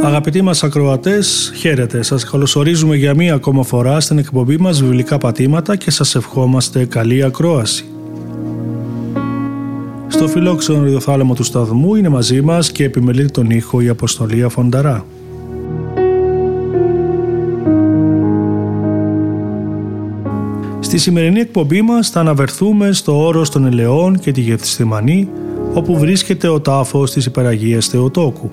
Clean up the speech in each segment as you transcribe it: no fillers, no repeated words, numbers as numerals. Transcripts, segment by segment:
Αγαπητοί μας ακροατές, χαίρετε. Σας καλωσορίζουμε για μία ακόμα φορά στην εκπομπή μας Βιβλικά Πατήματα και σας ευχόμαστε καλή ακρόαση. Στο φιλόξενο ραδιοθάλαμο του σταθμού είναι μαζί μας και επιμελεί τον ήχο η Αποστολή Αφονταρά. Στη σημερινή εκπομπή μας θα αναβερθούμε στο όρος των Ελαιών και τη Γεθσιμανή, όπου βρίσκεται ο τάφος της Υπεραγίας Θεοτόκου.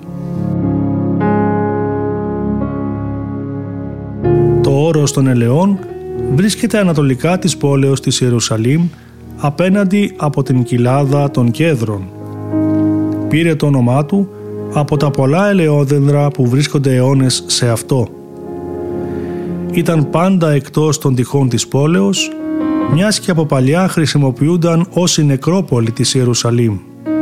Το όρος των Ελαιών βρίσκεται ανατολικά της πόλεως της Ιερουσαλήμ, απέναντι από την κοιλάδα των Κέδρων. Πήρε το όνομά του από τα πολλά ελαιόδεντρα που βρίσκονται αιώνες σε αυτό. Ήταν πάντα εκτός των τυχών της πόλεως, μιας και από παλιά χρησιμοποιούνταν ως η νεκρόπολη της Ιερουσαλήμ.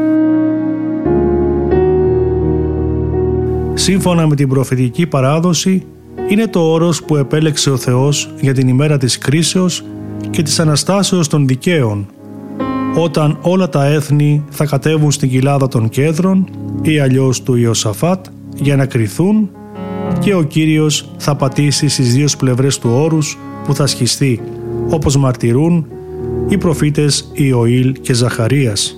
Σύμφωνα με την προφητική παράδοση, είναι το όρος που επέλεξε ο Θεός για την ημέρα της κρίσεως και της Αναστάσεως των δικαίων, όταν όλα τα έθνη θα κατέβουν στην κοιλάδα των Κέδρων ή αλλιώς του Ιωσαφάτ για να κριθούν, και ο Κύριος θα πατήσει στις δύο πλευρές του όρους που θα σχιστεί, όπως μαρτυρούν οι προφήτες Ιωήλ και Ζαχαρίας.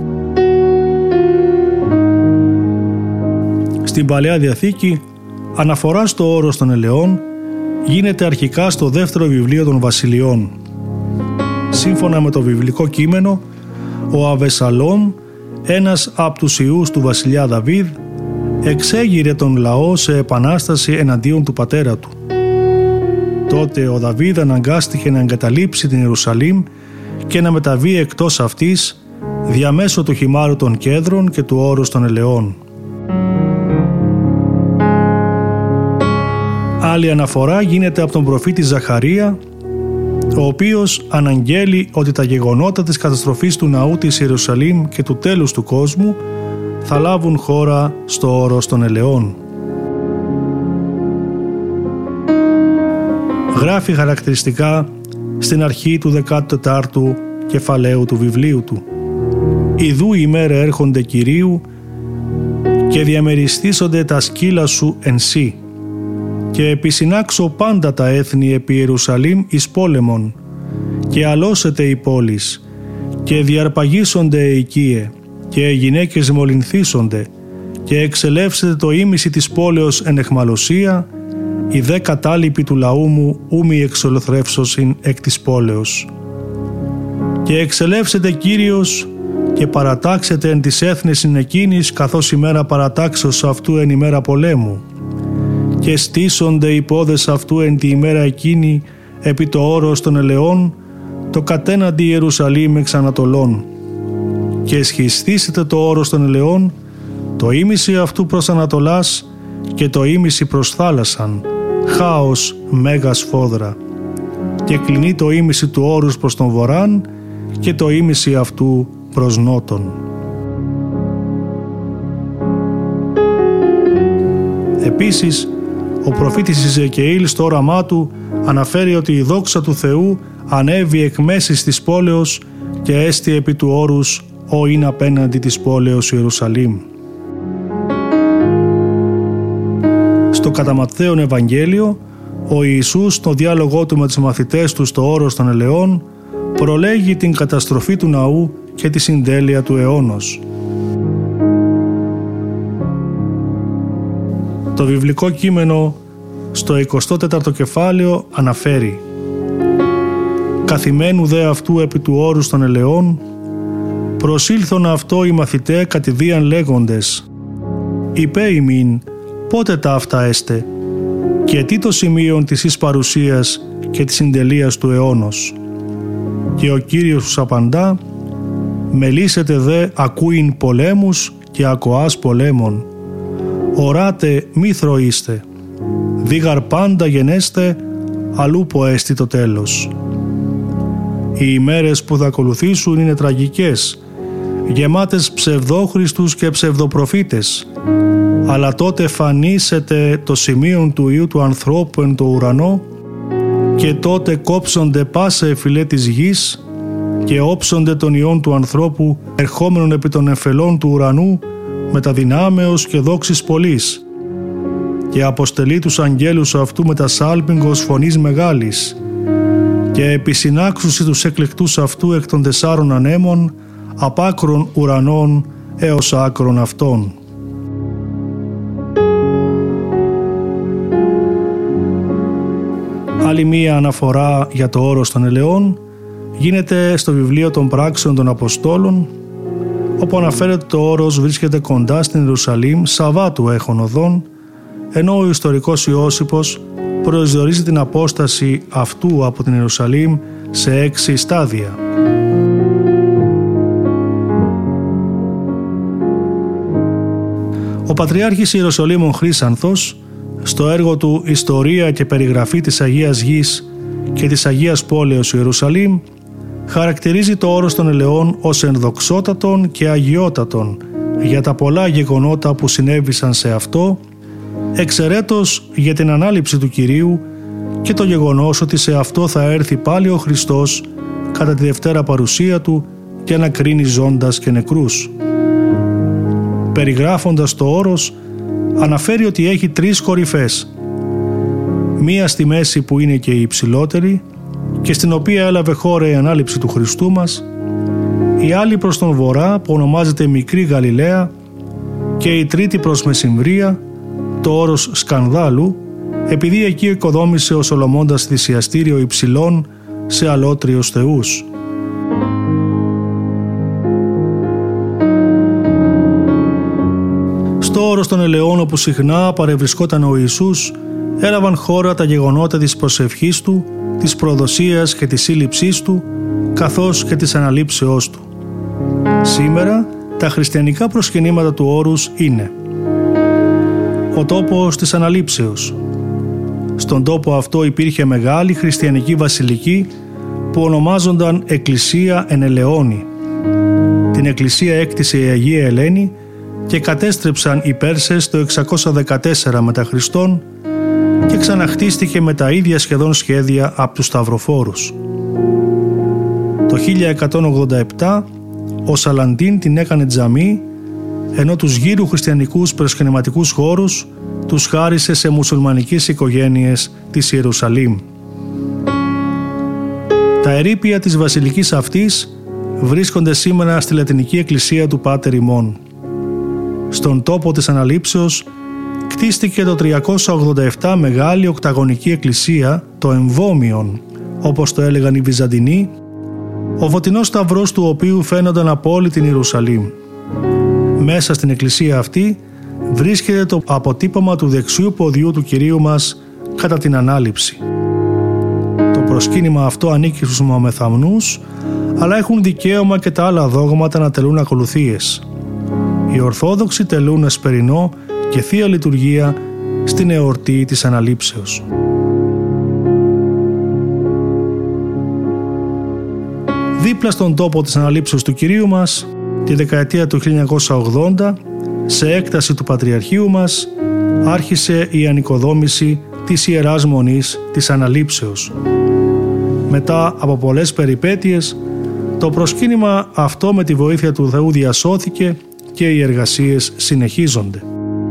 Στην Παλαιά Διαθήκη, αναφορά στο όρος των Ελαιών γίνεται αρχικά στο δεύτερο βιβλίο των Βασιλειών. Σύμφωνα με το βιβλικό κείμενο, ο Αβεσαλόμ, ένας από τους ιούς του βασιλιά Δαβίδ, εξέγειρε τον λαό σε επανάσταση εναντίον του πατέρα του. Τότε ο Δαβίδ αναγκάστηκε να εγκαταλείψει την Ιερουσαλήμ και να μεταβεί εκτός αυτής διαμέσω του χυμάρου των Κέδρων και του όρους των Ελαιών. Άλλη αναφορά γίνεται από τον προφήτη Ζαχαρία, ο οποίος αναγγέλει ότι τα γεγονότα της καταστροφής του ναού της Ιερουσαλήμ και του τέλους του κόσμου θα λάβουν χώρα στο όρος των Ελαιών. Γράφει χαρακτηριστικά στην αρχή του 14ου κεφαλαίου του βιβλίου του: «Ιδού ημέρα έρχονται Κυρίου και διαμεριστήσονται τα σκύλα σου εν σύ, και επισυνάξω πάντα τα έθνη επί Ιερουσαλήμ εις πόλεμον, και αλώσετε οι πόλεις, και διαρπαγήσονται οι οικίε, και οι γυναίκες μολυνθήσονται, και εξελεύσετε το ήμιση της πόλεως εν εχμαλωσία, οι δε κατάλοιποι του λαού μου ούμοι εξολοθρεύσωσιν εκ της πόλεως. Και εξελεύσετε Κύριος, και παρατάξετε εν της έθνεσιν εκείνης, καθώς ημέρα παρατάξεως αυτού εν ημέρα πολέμου. Και στήσονται οι πόδες αυτού εν τη ημέρα εκείνη επί το όρος των Ελαιών, το κατέναντι Ιερουσαλήμ εξ Ανατολών. Και εσχιστήσετε το όρος των Ελαιών, το ήμιση αυτού προς Ανατολάς και το ήμιση προς θάλασσαν, χάος μέγα σφόδρα. Και κλεινεί το ήμιση του όρους προς τον βορράν και το ήμιση αυτού προς νότον». Επίσης, ο προφήτης Ιζεκιήλ στο όραμά του αναφέρει ότι η δόξα του Θεού ανέβη εκ μέσης της πόλεως και έστη επί του όρους ο είναι απέναντι της πόλεως Ιερουσαλήμ. Στο κατά Ματθαίον Ευαγγέλιο, ο Ιησούς στο διάλογό του με τους μαθητές του στο όρος των Ελαιών προλέγει την καταστροφή του ναού και τη συντέλεια του αιώνος. Το βιβλικό κείμενο στο 24ο κεφάλαιο αναφέρει: «Καθημένου δε αυτού επί του όρους των Ελαιών, προσήλθον αυτό οι μαθητέ κατηδίαν λέγοντες, υπέ ημίν, πότε τα αυτά έστε, και τι το σημείον της εις παρουσίας και της συντελείας του αιώνος. Και ο Κύριος τους απαντά, μελήσετε δε ακούειν πολέμους και ακοάς πολέμων. Οράτε μη θροείστε, δίγαρ πάντα γενέστε, αλλού ποέστη το τέλος. Οι ημέρες που θα ακολουθήσουν είναι τραγικές, γεμάτες ψευδόχριστους και ψευδοπροφήτες, αλλά τότε φανίσετε το σημείο του Υιού του ανθρώπου εν το ουρανό, και τότε κόψονται πάσε φυλέ της γης και όψονται των ιών του ανθρώπου ερχόμενων επί των εφελών του ουρανού με τα δυνάμεως και δόξης πολλής. και αποστελεί τους αγγέλους αυτού με τα σάλπιγγος φωνής μεγάλης και επισυνάξουσι τους εκλεκτούς αυτού εκ των 4 ανέμων απ' άκρων ουρανών έως άκρων αυτών. Άλλη μία αναφορά για το όρος των ελαιών γίνεται στο βιβλίο των πράξεων των Αποστόλων, όπου αναφέρεται το όρος βρίσκεται κοντά στην Ιερουσαλήμ Σαββάτου έχων οδών, ενώ ο ιστορικός Ιώσιππος προσδιορίζει την απόσταση αυτού από την Ιερουσαλήμ σε 6 στάδια. Ο Πατριάρχης Ιεροσολύμων Χρύσανθος, στο έργο του «Ιστορία και περιγραφή της Αγίας Γης και της Αγίας Πόλεως Ιερουσαλήμ», χαρακτηρίζει το όρος των ελαιών ως ενδοξότατον και αγιότατον για τα πολλά γεγονότα που συνέβησαν σε αυτό, εξαιρέτως για την ανάληψη του Κυρίου και το γεγονός ότι σε αυτό θα έρθει πάλι ο Χριστός κατά τη δευτέρα παρουσία Του για να κρίνει ζώντας και νεκρούς. Περιγράφοντας το όρος, αναφέρει ότι έχει 3 κορυφές. Μία στη μέση που είναι και η υψηλότερη και στην οποία έλαβε χώρα η ανάληψη του Χριστού μας, η άλλη προς τον βορρά που ονομάζεται Μικρή Γαλιλαία και η τρίτη προς Μεσημβρία, το όρος Σκανδάλου, επειδή εκεί οικοδόμησε ο Σολομώντας θυσιαστήριο υψηλών σε αλότριους θεούς. Στο όρος των ελαιών, όπου συχνά παρευρισκόταν ο Ιησούς, έλαβαν χώρα τα γεγονότα της προσευχής Του, της προδοσίας και της σύλληψής Του, καθώς και της αναλήψεώς Του. Σήμερα, τα χριστιανικά προσκυνήματα του όρους είναι ο τόπος της αναλήψεως. Στον τόπο αυτό υπήρχε μεγάλη χριστιανική βασιλική που ονομάζονταν Εκκλησία εν Ελαιώνη. Την εκκλησία έκτισε η Αγία Ελένη και κατέστρεψαν οι Πέρσες το 614 μετά Χριστόν και ξαναχτίστηκε με τα ίδια σχεδόν σχέδια από τους Σταυροφόρους. Το 1187 ο Σαλαντίν την έκανε τζαμί, ενώ τους γύρου χριστιανικούς προσκυνηματικούς χώρους τους χάρισε σε μουσουλμανικές οικογένειες της Ιερουσαλήμ. Τα ερείπια της βασιλικής αυτής βρίσκονται σήμερα στη Λατινική Εκκλησία του Πάτερ ημών. Στον τόπο της αναλήψεως κτίστηκε το 387 μεγάλη οκταγωνική εκκλησία, το Εμβόμιον, όπως το έλεγαν οι Βυζαντινοί, ο φωτεινός σταυρός του οποίου φαίνονταν από όλη την Ιερουσαλήμ. Μέσα στην εκκλησία αυτή βρίσκεται το αποτύπωμα του δεξιού ποδιού του Κυρίου μας κατά την ανάληψη. Το προσκύνημα αυτό ανήκει στους Μωαμεθαμνούς, αλλά έχουν δικαίωμα και τα άλλα δόγματα να τελούν ακολουθίες. Οι Ορθόδοξοι τελούν εσπερινό και Θεία Λειτουργία στην εορτή της Αναλήψεως. Δίπλα στον τόπο της Αναλήψεως του Κυρίου μας, τη δεκαετία του 1980, σε έκταση του Πατριαρχείου μας, άρχισε η ανοικοδόμηση της Ιεράς Μονής της Αναλήψεως. Μετά από πολλές περιπέτειες, το προσκύνημα αυτό με τη βοήθεια του Θεού διασώθηκε και οι εργασίες συνεχίζονται.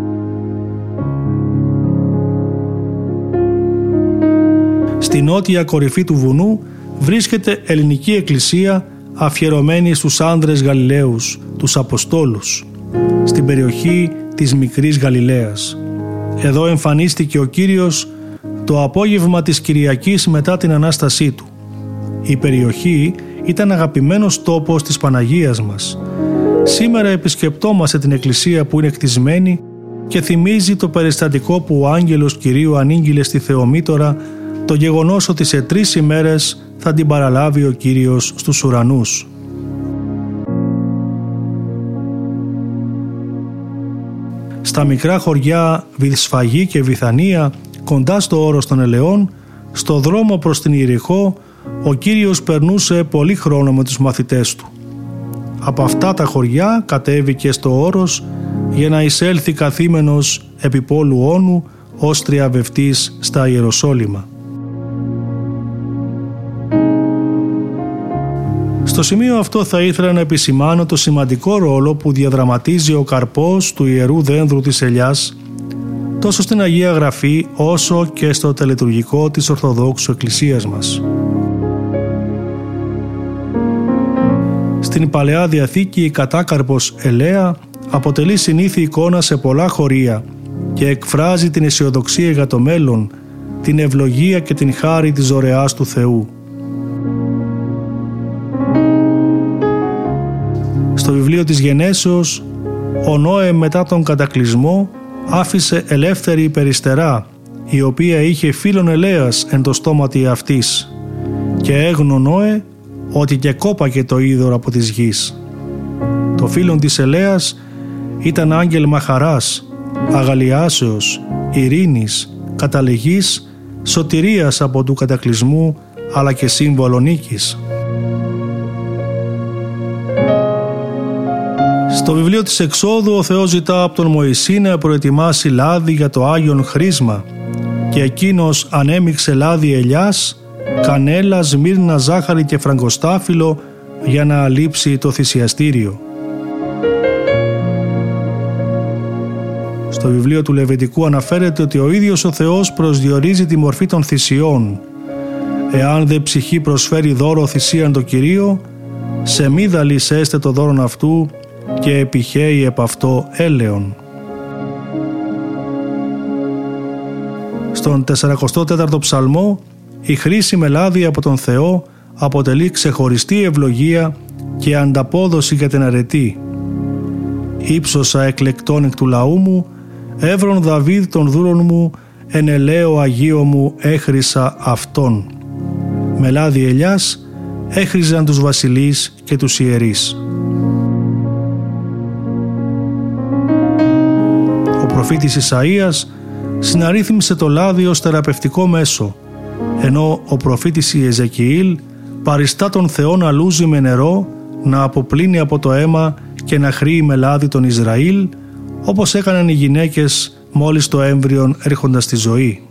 Στη νότια κορυφή του βουνού βρίσκεται ελληνική εκκλησία αφιερωμένη στους άνδρες Γαλιλαίους, τους Αποστόλους, στην περιοχή της Μικρής Γαλιλαίας. Εδώ εμφανίστηκε ο Κύριος το απόγευμα της Κυριακής μετά την Ανάστασή Του. Η περιοχή ήταν αγαπημένος τόπος της Παναγίας μας. Σήμερα επισκεπτόμαστε την εκκλησία που είναι κτισμένη και θυμίζει το περιστατικό που ο άγγελος Κυρίου ανήγγειλε στη Θεομήτωρα το γεγονός ότι σε 3 ημέρες θα την παραλάβει ο Κύριος στους ουρανούς. Στα μικρά χωριά Βυθσφαγή και Βυθανία, κοντά στο όρος των Ελαιών, στο δρόμο προς την Ιεριχώ, ο Κύριος περνούσε πολύ χρόνο με τους μαθητές Του. Από αυτά τα χωριά κατέβηκε στο όρος για να εισέλθει καθήμενος επί πόλου Όνου ως τριαβευτής στα Ιεροσόλυμα. Στο σημείο αυτό θα ήθελα να επισημάνω το σημαντικό ρόλο που διαδραματίζει ο καρπός του Ιερού Δένδρου της Ελιάς, τόσο στην Αγία Γραφή όσο και στο τελετουργικό της Ορθοδόξου Εκκλησίας μας. Στην Παλαιά Διαθήκη η κατάκαρπος ελαία αποτελεί συνήθη εικόνα σε πολλά χωρία και εκφράζει την αισιοδοξία για το μέλλον, την ευλογία και την χάρη της δωρεάς του Θεού. Στο βιβλίο της Γενέσεως, ο Νόε μετά τον κατακλυσμό άφησε ελεύθερη περιστερά, η οποία είχε φύλλον ελαίας εν το στόματι αυτής, και έγνω Νόε ότι και κόπακε το είδωρ από της γης. Το φύλλον της ελαίας ήταν άγγελμα χαράς, αγαλιάσεως, ειρήνης, καταλεγής, σωτηρίας από του κατακλυσμού, αλλά και σύμβολο νίκης. Στο βιβλίο της Εξόδου ο Θεός ζητά από τον Μωυσή να προετοιμάσει λάδι για το Άγιον Χρίσμα και εκείνος ανέμιξε λάδι ελιάς, κανέλα, σμύρνα, ζάχαρη και φραγκοστάφυλλο για να αλείψει το θυσιαστήριο. Στο βιβλίο του Λεβιτικού αναφέρεται ότι ο ίδιος ο Θεός προσδιορίζει τη μορφή των θυσιών. Εάν δε ψυχή προσφέρει δώρο θυσίαν το Κυρίο, σε μύδαλις έστε το δώρον αυτού και επιχαίει επ' αυτό έλεον. Στον 44ο ψαλμό, η χρήση με λάδι από τον Θεό αποτελεί ξεχωριστή ευλογία και ανταπόδοση για την αρετή. «Ήψωσα εκλεκτών εκ του λαού μου, έβρον Δαβίδ τον δούρον μου, εν ελαίο Αγίο μου έχρισα αυτόν». Με λάδι ελιάς έχριζαν τους βασιλείς και τους ιερείς. Ο προφήτης Ισαΐας συναρρύθμισε το λάδι ως θεραπευτικό μέσο, ενώ ο προφήτης Ιεζεκιήλ παριστά τον Θεό να λούζει με νερό, να αποπλύνει από το αίμα και να χρύει με λάδι τον Ισραήλ, όπως έκαναν οι γυναίκες μόλις το έμβριον έρχοντας στη ζωή.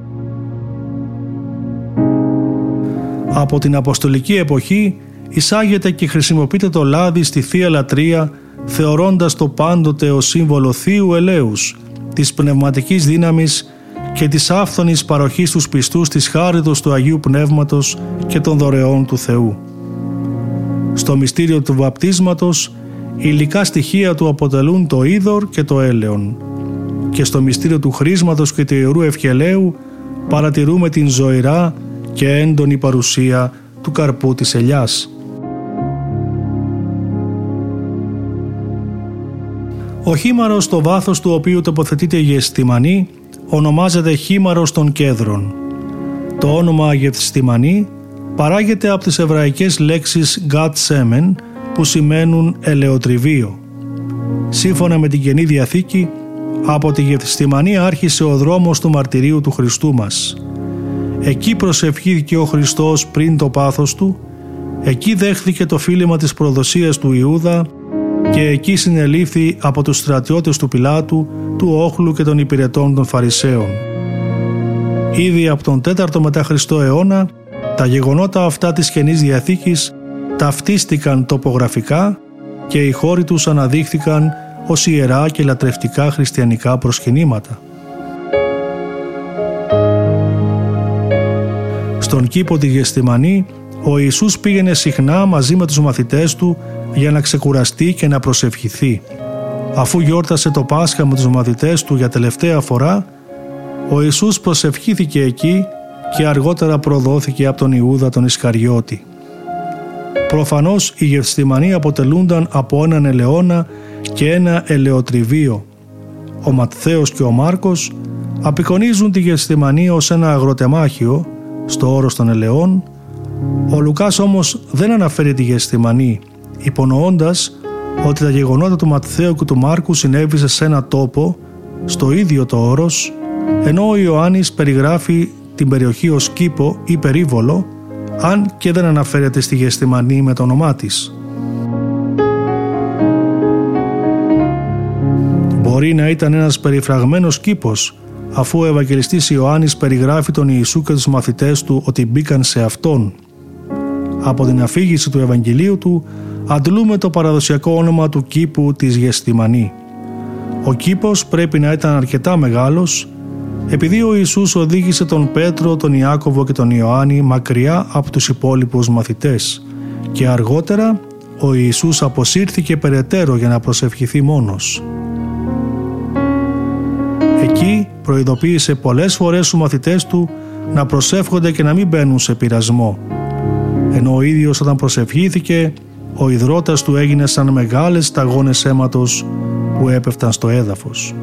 Από την Αποστολική εποχή εισάγεται και χρησιμοποιείται το λάδι στη Θεία Λατρεία, θεωρώντας το πάντοτε ως σύμβολο θείου ελέους, της πνευματικής δύναμης και της άφθονης παροχής στους πιστούς της χάριτος του Αγίου Πνεύματος και των δωρεών του Θεού. Στο μυστήριο του βαπτίσματος, οι υλικά στοιχεία του αποτελούν το είδωρ και το έλεον, και στο μυστήριο του χρίσματος και του Ιερού Ευχελαίου παρατηρούμε την ζωηρά και έντονη παρουσία του καρπού της ελιάς. Ο χήμαρος, στο βάθος του οποίου τοποθετείται η Γεθσιμανή, ονομάζεται χήμαρος των κέδρων. Το όνομα Γεθσιμανή παράγεται από τις εβραϊκές λέξεις Gat-Semen, που σημαίνουν ελαιοτριβείο. Σύμφωνα με την Καινή Διαθήκη, από τη Γεθσιμανή άρχισε ο δρόμος του μαρτυρίου του Χριστού μας. Εκεί προσευχήθηκε ο Χριστός πριν το πάθος του, εκεί δέχθηκε το φίλημα της προδοσίας του Ιούδα και εκεί συνελήφθη από τους στρατιώτες του Πιλάτου, του όχλου και των υπηρετών των Φαρισαίων. Ήδη από τον 4ο μετά Χριστό αιώνα, τα γεγονότα αυτά της Καινής Διαθήκης ταυτίστηκαν τοπογραφικά και οι χώροι τους αναδείχθηκαν ως ιερά και λατρευτικά χριστιανικά προσκυνήματα. Στον κήπο τη Γεθσιμανή, ο Ιησούς πήγαινε συχνά μαζί με τους μαθητές του για να ξεκουραστεί και να προσευχηθεί. Αφού γιόρτασε το Πάσχα με τους μαθητές του για τελευταία φορά, ο Ιησούς προσευχήθηκε εκεί και αργότερα προδόθηκε από τον Ιούδα τον Ισκαριώτη. Προφανώς οι Γεθσιμανοί αποτελούνταν από έναν ελαιόνα και ένα ελαιοτριβείο. Ο Ματθαίος και ο Μάρκος απεικονίζουν τη Γεθσιμανή ως ένα αγροτεμάχιο στο όρος των ελαιών. Ο Λουκάς όμως δεν αναφέρει τη Γεθσιμανή, υπονοώντας ότι τα γεγονότα του Ματθαίου και του Μάρκου συνέβησαν σε ένα τόπο, στο ίδιο το όρος, ενώ ο Ιωάννης περιγράφει την περιοχή ως κήπο ή περίβολο, αν και δεν αναφέρεται στη Γεθσιμανή με το όνομά της. Μπορεί να ήταν ένας περιφραγμένος κήπος, αφού ο Ευαγγελιστής Ιωάννης περιγράφει τον Ιησού και τους μαθητές του ότι μπήκαν σε αυτόν. Από την αφήγηση του Ευαγγελίου του αντλούμε το παραδοσιακό όνομα του κήπου της Γεθσιμανή. Ο κήπος πρέπει να ήταν αρκετά μεγάλος, επειδή ο Ιησούς οδήγησε τον Πέτρο, τον Ιάκωβο και τον Ιωάννη μακριά από τους υπόλοιπους μαθητές και αργότερα ο Ιησούς αποσύρθηκε περαιτέρω για να προσευχηθεί μόνος. Εκεί προειδοποίησε πολλές φορές τους μαθητές του να προσεύχονται και να μην μπαίνουν σε πειρασμό, ενώ ο ίδιος όταν προσευχήθηκε, ο ιδρώτας του έγινε σαν μεγάλες σταγόνες αίματος που έπεφταν στο έδαφος.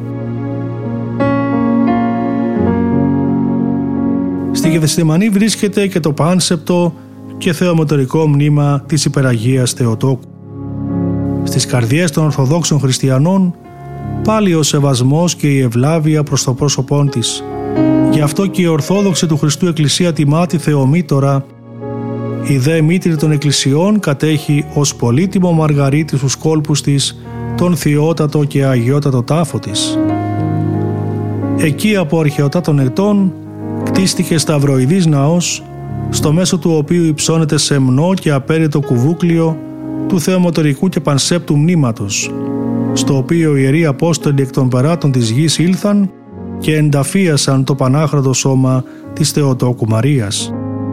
Στη Γεθσιμανή βρίσκεται και το πάνσεπτο και θεομετωρικό μνήμα της Υπεραγίας Θεοτόκου. Στις καρδιές των Ορθοδόξων Χριστιανών πάλι ο σεβασμός και η ευλάβεια προς το πρόσωπόν της. Γι' αυτό και η Ορθόδοξη του Χριστού Εκκλησία τιμά τη Θεομήτωρα. Η δε μήτρη των Εκκλησιών κατέχει ως πολύτιμο μαργαρίτη στους κόλπους της τον θειότατο και αγιότατο τάφο της. Εκεί από αρχαιοτάτων ετών κτίστηκε σταυροειδής ναός, στο μέσο του οποίου υψώνεται σεμνό και απέριτο κουβούκλιο του θεομετωρικού και πανσέπτου μνήματος, στο οποίο οι Ιεροί Απόστολοι εκ των περάτων της γης ήλθαν και ενταφίασαν το πανάχραντο σώμα της Θεοτόκου Μαρίας.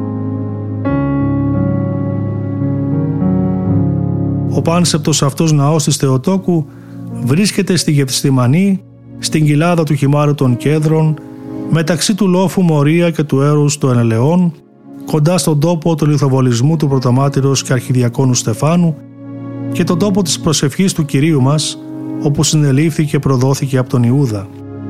Ο πάνσεπτος αυτός ναός της Θεοτόκου βρίσκεται στη Γεθσιμανή, στην κοιλάδα του Χυμάρου των Κέδρων, μεταξύ του λόφου Μορία και του έρους των Ελαιών, κοντά στον τόπο του λιθοβολισμού του πρωτομάρτυρος και αρχιδιακόνου Στεφάνου και τον τόπο της προσευχής του Κυρίου μας, όπου συνελήφθη και προδόθηκε από τον Ιούδα.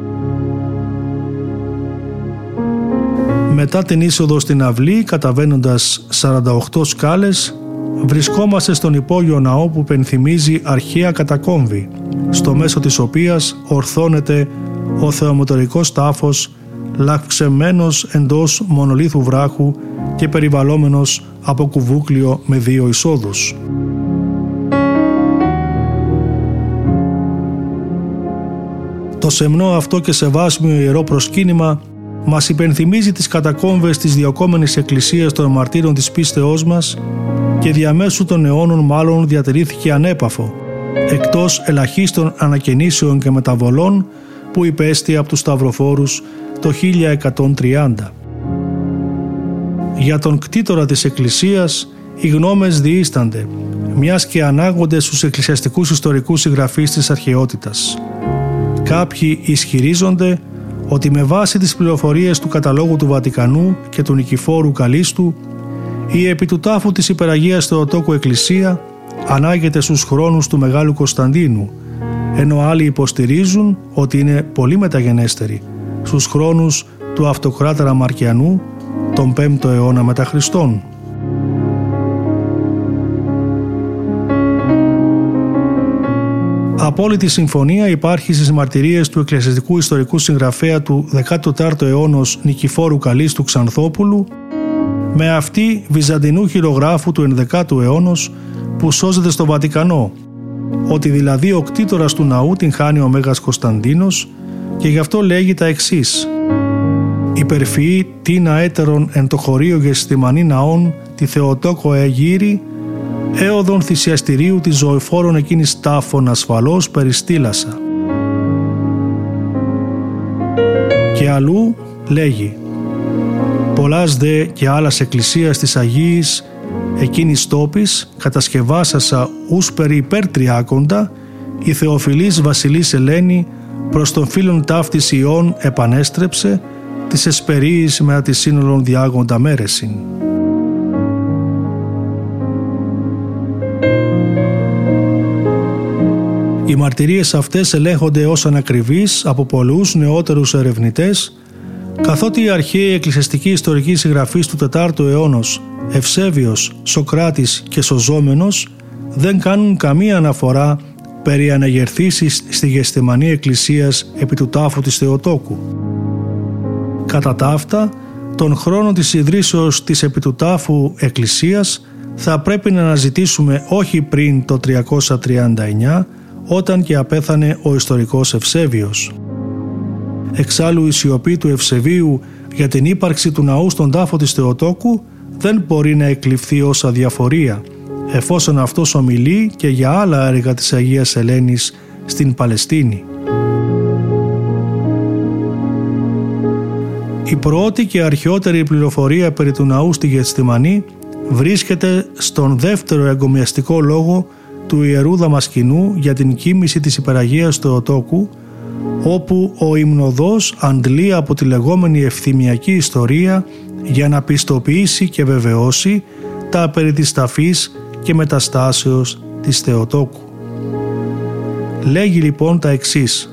Μετά την είσοδο στην αυλή, καταβαίνοντας 48 σκάλες, βρισκόμαστε στον υπόγειο ναό που πενθυμίζει αρχαία κατακόμβη, στο μέσο της οποίας ορθώνεται ο θεομετωρικός τάφος, λαυξεμένος εντός μονολίθου βράχου και περιβαλλόμενος από κουβούκλιο με 2 εισόδους. Το σεμνό αυτό και σεβάσιμο ιερό προσκύνημα μας υπενθυμίζει τις κατακόμβες της διοκόμενης εκκλησίας των μαρτύρων της πίστεώς μας και διαμέσου των αιώνων μάλλον διατηρήθηκε ανέπαφο, εκτός ελαχίστων ανακαινήσεων και μεταβολών που υπέστη από τους σταυροφόρους το 1130. Για τον κτήτορα της εκκλησίας οι γνώμες διήστανται, μιας και ανάγονται στους εκκλησιαστικούς ιστορικούς συγγραφείς της αρχαιότητας. Κάποιοι ισχυρίζονται ότι με βάση τις πληροφορίες του καταλόγου του Βατικανού και του Νικηφόρου Καλίστου, η επί του τάφου της Υπεραγίας Θεοτόκου Εκκλησία ανάγεται στους χρόνους του Μεγάλου Κωνσταντίνου, ενώ άλλοι υποστηρίζουν ότι είναι πολύ μεταγενέστερη, στους χρόνους του Αυτοκράτορα Μαρκιανού, τον 5ο αιώνα μετά Χριστόν. Απόλυτη συμφωνία υπάρχει στις μαρτυρίες του εκκλησιαστικού ιστορικού συγγραφέα του 14ου αιώνος Νικηφόρου Καλίστου Ξανθόπουλου με αυτή βυζαντινού χειρογράφου του 11ου αιώνος που σώζεται στο Βατικανό, ότι δηλαδή ο κτήτορας του ναού την χάνει ο Μέγας Κωνσταντίνος και γι' αυτό λέγει τα εξής: «Υπερφυή τίνα έτερον εν το χωρίο Γεθσιμανή ναών τη Θεοτόκο εγύρι, έοδον θυσιαστηρίου της ζωηφόρων εκείνης τάφων ασφαλώς περιστήλασα». Και αλλού λέγει: «Πολλάς δε και άλλας εκκλησίας της Αγίης εκείνης τόπης κατασκευάσασα ους περί υπερτριάκοντα η Θεοφιλής Βασιλής Ελένη προς τον φίλον ταύτης Ιών επανέστρεψε της εσπερίης μετά τη σύνολον διάγοντα μέρεσιν». Οι μαρτυρίες αυτές ελέγχονται ως ανακριβείς από πολλούς νεότερους ερευνητές, καθότι οι αρχαίοι εκκλησιαστικοί ιστορικοί συγγραφείς του 4ου αιώνος Ευσέβιος, Σοκράτης και Σωζόμενος δεν κάνουν καμία αναφορά περί αναγερθήσης στη Γεθσιμανή εκκλησίας επί του τάφου της Θεοτόκου. Κατά τα αυτά, τον χρόνο της ιδρύσεως της επί του τάφου εκκλησίας θα πρέπει να αναζητήσουμε όχι πριν το 339, όταν και απέθανε ο ιστορικός Ευσέβιος. Εξάλλου η σιωπή του Ευσεβίου για την ύπαρξη του ναού στον τάφο της Θεοτόκου δεν μπορεί να εκλειφθεί ως αδιαφορία, εφόσον αυτός ομιλεί και για άλλα έργα της Αγίας Ελένης στην Παλαιστίνη. Η πρώτη και αρχαιότερη πληροφορία περί του ναού στη Γεθσιμανή βρίσκεται στον δεύτερο εγκομιαστικό λόγο του Ιερού Δαμασκηνού για την κοίμηση της Υπεραγίας Θεοτόκου, όπου ο υμνοδός αντλεί από τη λεγόμενη ευθυμιακή ιστορία για να πιστοποιήσει και βεβαιώσει τα περί της ταφής και μεταστάσεως της Θεοτόκου. Λέγει λοιπόν τα εξής: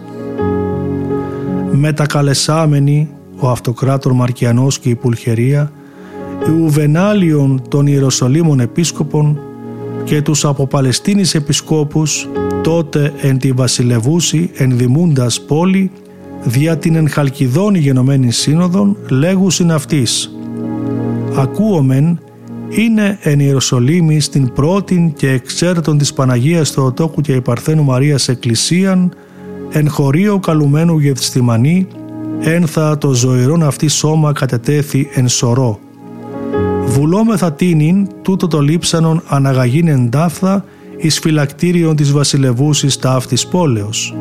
«Μετακαλεσάμενοι ο Αυτοκράτορ Μαρκιανός και η Πουλχερία, Ιουβενάλιον των Ιεροσολύμων Επίσκοπων και τους από Παλαιστίνης Επισκόπους, τότε εν τη βασιλευούση ενδημούντας πόλη, δια την εν Χαλκιδόνη γενομένη σύνοδον, λέγουσιν αυτής: ακούομεν είναι εν Ιεροσολύμη στην πρώτην και εξαίρετον της Παναγίας Θεοτόκου και η Παρθένου Μαρίας Εκκλησίαν, εν χωρίο καλουμένου Γεθστημανή, ένθα το ζωηρόν αυτή σώμα κατετέθη εν σωρό. Βουλόμεθα τίνην τούτο το λείψανον αναγαγήν εντάφθα εις φυλακτήριον της βασιλευούσης ταύτης πόλεως».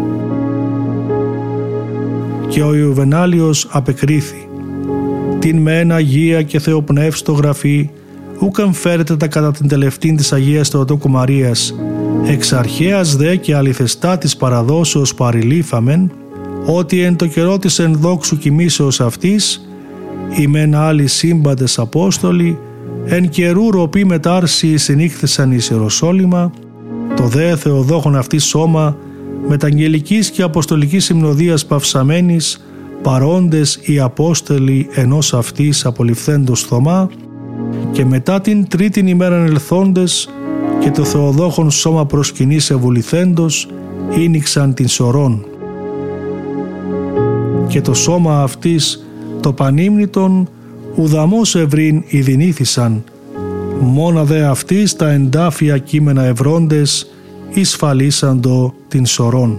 Και ο Ιουβενάλιος απεκρίθη: «Την μεν Αγία και Θεοπνεύστο γραφή, ούκεν φέρετε τα κατά την τελευταίν της Αγίας Θεοτόκου Μαρίας, εξ αρχαίας δε και αληθεστά της παραδόσεως παρηλήφαμεν, ότι εν το καιρό της ενδόξου κοιμήσεως αυτής, οι μεν άλλοι σύμπαντες Απόστολοι, εν καιρού ροπή μετάρσιοι συνήχθησαν εις Ιεροσόλυμα, το δε Θεοδόχον αυτή σώμα, μεταγγελικής και αποστολικής συμνοδίας παυσαμένης, παρόντες οι Απόστολοι ενός αυτής απολυφθέντος Θωμά, και μετά την τρίτην ημέραν ελθόντες και το Θεοδόχον σώμα προσκυνής ευουληθέντος, ήνιξαν την σωρών. Και το σώμα αυτής το πανύμνητον ουδαμός ευρύν ειδηνήθησαν, μόνα δε αυτής τα εντάφια κείμενα ευρώντες εισφαλίσαντο την σωρών».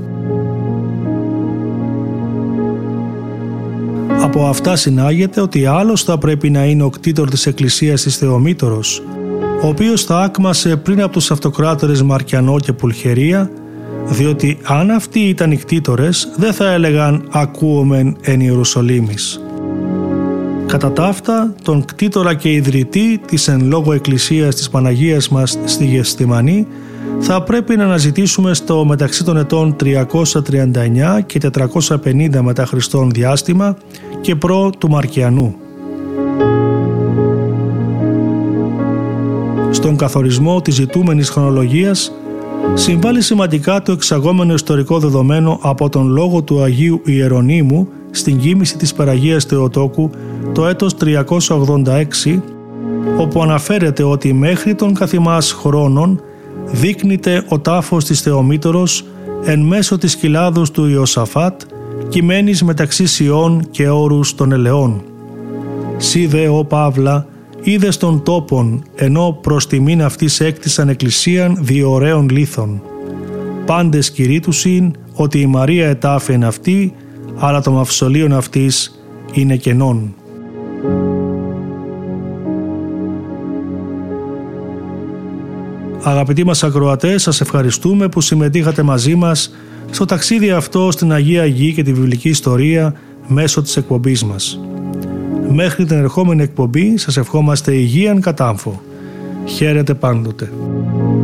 Από αυτά συνάγεται ότι άλλος θα πρέπει να είναι ο κτήτορ της Εκκλησίας της Θεομήτωρος, ο οποίος θα άκμασε πριν από τους αυτοκράτορες Μαρκιανό και Πουλχερία, διότι αν αυτοί ήταν οι κτήτορες δεν θα έλεγαν «ακούομεν εν Ιερουσαλήμης». Κατά τα αυτά, τον κτήτορα και ιδρυτή της εν λόγω Εκκλησίας της Παναγίας μας στη Γεθσιμανή θα πρέπει να αναζητήσουμε στο μεταξύ των ετών 339 και 450 μετά Χριστόν διάστημα και προ του Μαρκιανού. Στον καθορισμό της ζητούμενης χρονολογίας συμβάλλει σημαντικά το εξαγόμενο ιστορικό δεδομένο από τον λόγο του Αγίου Ιερονύμου στην κοίμηση της Υπεραγίας Θεοτόκου το έτος 386, όπου αναφέρεται ότι μέχρι των καθημάς χρόνων δείκνυται ο τάφος της Θεομήτωρος εν μέσω της κοιλάδος του Ιωσαφάτ, κειμένης μεταξύ Σιών και όρους των ελαιών. «Σι δε, ο Παύλα, είδες των τόπων, ενώ προς τιμήν αυτής έκτισαν εκκλησίαν διωραίων λίθων. Πάντες κηρύττουσιν ότι η Μαρία ετάφη εν αυτή, αλλά το μαυσολίον αυτής είναι κενόν». Αγαπητοί μας ακροατές, σας ευχαριστούμε που συμμετείχατε μαζί μας στο ταξίδι αυτό στην Αγία Γη και τη βιβλική ιστορία μέσω της εκπομπής μας. Μέχρι την ερχόμενη εκπομπή σας ευχόμαστε υγείαν κατάμφο. Χαίρετε πάντοτε.